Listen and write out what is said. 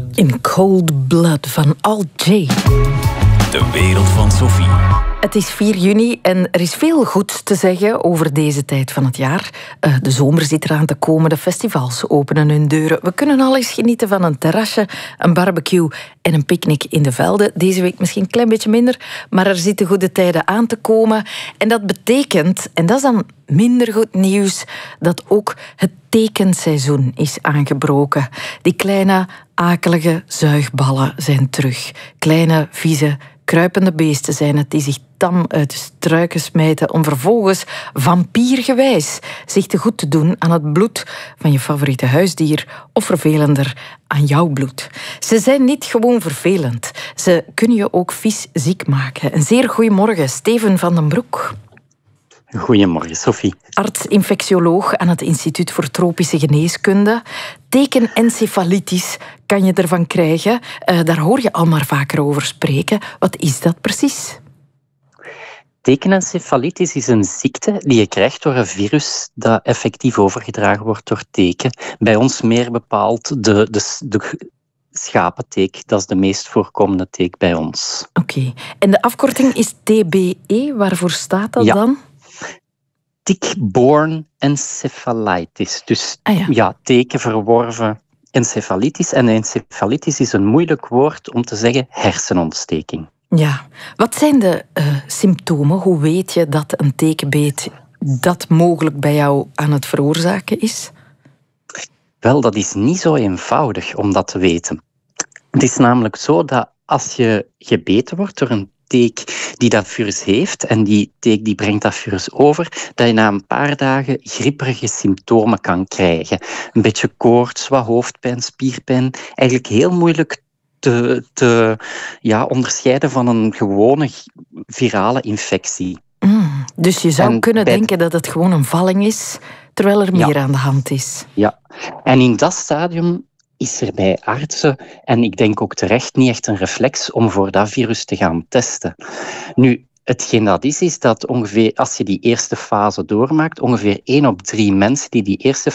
In Cold Blood van Al J. De wereld van Sophie. Het is 4 juni en er is veel goeds te zeggen over deze tijd van het jaar. De zomer zit eraan te komen, de festivals openen hun deuren. We kunnen al eens genieten van een terrasje, een barbecue en een picknick in de velden. Deze week misschien een klein beetje minder, maar er zitten goede tijden aan te komen. En dat betekent, en dat is dan minder goed nieuws, dat ook het tekenseizoen is aangebroken. Die kleine, akelige zuigballen zijn terug. Kleine, vieze, kruipende beesten zijn het die zich tam uit de struiken smijten om vervolgens vampiergewijs zich te goed te doen aan het bloed van je favoriete huisdier of vervelender aan jouw bloed. Ze zijn niet gewoon vervelend. Ze kunnen je ook vies ziek maken. Een zeer goeiemorgen, Steven van den Broek. Goedemorgen, Sophie. Arts-infectioloog aan het Instituut voor Tropische Geneeskunde. Tekenencefalitis kan je ervan krijgen. Daar hoor je al maar vaker over spreken. Wat is dat precies? Tekenencefalitis is een ziekte die je krijgt door een virus dat effectief overgedragen wordt door teken. Bij ons meer bepaald de schapenteek. Dat is de meest voorkomende teek bij ons. Oké. En de afkorting is TBE. Waarvoor staat dat dan? Tick-borne encephalitis. Dus teken verworven encefalitis. En encefalitis is een moeilijk woord om te zeggen hersenontsteking. Ja. Wat zijn de symptomen? Hoe weet je dat een tekenbeet dat mogelijk bij jou aan het veroorzaken is? Wel, dat is niet zo eenvoudig om dat te weten. Het is namelijk zo dat als je gebeten wordt door een teek die dat virus heeft, en die teek die brengt dat virus over, dat je na een paar dagen grieperige symptomen kan krijgen. Een beetje koorts, wat hoofdpijn, spierpijn. Eigenlijk heel moeilijk te onderscheiden van een gewone virale infectie. Dus je zou kunnen denken dat het gewoon een valling is, terwijl er meer aan de hand is. Ja, en in dat stadium is er bij artsen, en ik denk ook terecht, niet echt een reflex om voor dat virus te gaan testen. Nu, hetgeen dat is dat ongeveer, als je die eerste fase doormaakt, ongeveer 1 op 3 mensen die eerste